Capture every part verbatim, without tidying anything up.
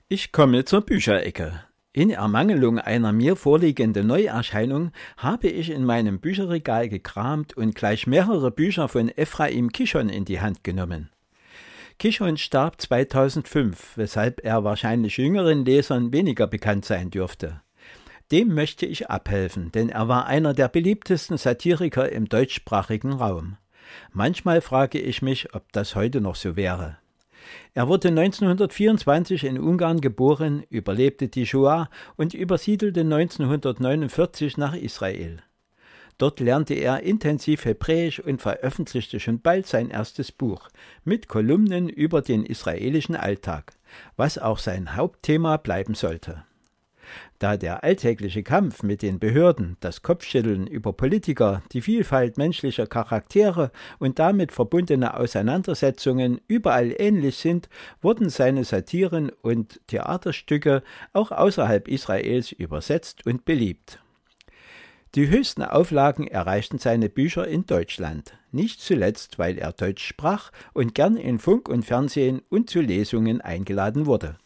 Ich komme zur Bücherecke. In Ermangelung einer mir vorliegenden Neuerscheinung habe ich in meinem Bücherregal gekramt und gleich mehrere Bücher von Ephraim Kishon in die Hand genommen. Kishon starb zweitausendfünf, weshalb er wahrscheinlich jüngeren Lesern weniger bekannt sein dürfte. Dem möchte ich abhelfen, denn er war einer der beliebtesten Satiriker im deutschsprachigen Raum. Manchmal frage ich mich, ob das heute noch so wäre. Er wurde neunzehnhundertvierundzwanzig in Ungarn geboren, überlebte die Shoah und übersiedelte neunzehnhundertneunundvierzig nach Israel. Dort lernte er intensiv Hebräisch und veröffentlichte schon bald sein erstes Buch mit Kolumnen über den israelischen Alltag, was auch sein Hauptthema bleiben sollte. Da der alltägliche Kampf mit den Behörden, das Kopfschütteln über Politiker, die Vielfalt menschlicher Charaktere und damit verbundene Auseinandersetzungen überall ähnlich sind, wurden seine Satiren und Theaterstücke auch außerhalb Israels übersetzt und beliebt. Die höchsten Auflagen erreichten seine Bücher in Deutschland, nicht zuletzt, weil er Deutsch sprach und gern in Funk und Fernsehen und zu Lesungen eingeladen wurde.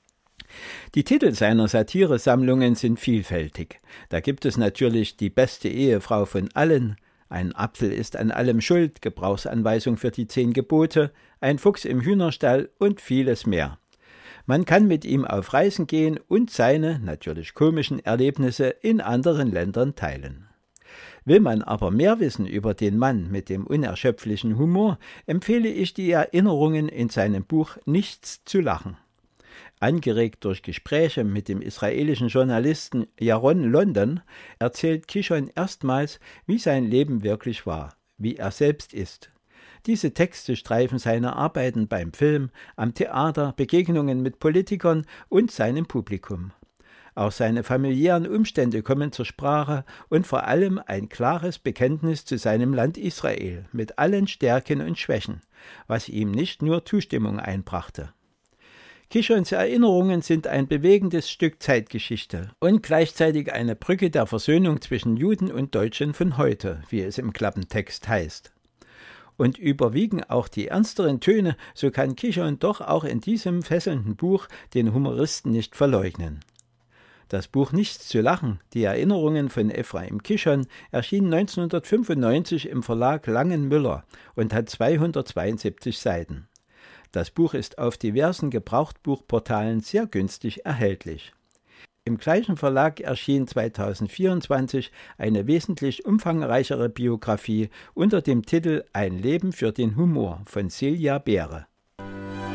Die Titel seiner Satiresammlungen sind vielfältig. Da gibt es natürlich Die beste Ehefrau von allen, Ein Apfel ist an allem schuld, Gebrauchsanweisung für die zehn Gebote, Ein Fuchs im Hühnerstall und vieles mehr. Man kann mit ihm auf Reisen gehen und seine, natürlich komischen Erlebnisse in anderen Ländern teilen. Will man aber mehr wissen über den Mann mit dem unerschöpflichen Humor, empfehle ich die Erinnerungen in seinem Buch Nichts zu lachen. Angeregt durch Gespräche mit dem israelischen Journalisten Yaron London erzählt Kishon erstmals, wie sein Leben wirklich war, wie er selbst ist. Diese Texte streifen seine Arbeiten beim Film, am Theater, Begegnungen mit Politikern und seinem Publikum. Auch seine familiären Umstände kommen zur Sprache und vor allem ein klares Bekenntnis zu seinem Land Israel mit allen Stärken und Schwächen, was ihm nicht nur Zustimmung einbrachte. Kishons Erinnerungen sind ein bewegendes Stück Zeitgeschichte und gleichzeitig eine Brücke der Versöhnung zwischen Juden und Deutschen von heute, wie es im Klappentext heißt. Und überwiegen auch die ernsteren Töne, so kann Kishon doch auch in diesem fesselnden Buch den Humoristen nicht verleugnen. Das Buch Nichts zu lachen, die Erinnerungen von Ephraim Kishon, erschien neunzehnhundertfünfundneunzig im Verlag Langenmüller und hat zweihundertzweiundsiebzig Seiten. Das Buch ist auf diversen Gebrauchtbuchportalen sehr günstig erhältlich. Im gleichen Verlag erschien zweitausendvierundzwanzig eine wesentlich umfangreichere Biografie unter dem Titel Ein Leben für den Humor von Silja Beere.